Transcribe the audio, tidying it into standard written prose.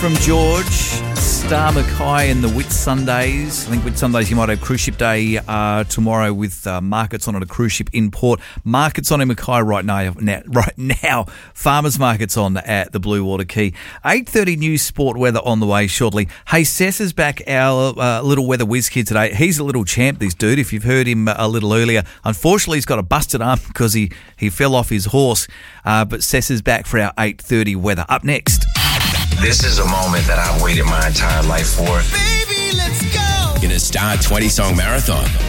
From George, Star Mackay and the Whitsundays. I think Whitsundays you might have cruise ship day tomorrow with markets on at a cruise ship in port. Markets on in Mackay right now. Farmers markets on at the Blue Water Quay. 8:30 news sport weather on the way shortly. Hey, Sess is back, our little weather whiz kid today. He's a little champ, this dude, if you've heard him a little earlier. Unfortunately, he's got a busted arm because he fell off his horse. But Sess is back for our 8:30 weather. Up next. This is a moment that I've waited my entire life for. Baby, let's go! In a Star 20 song marathon.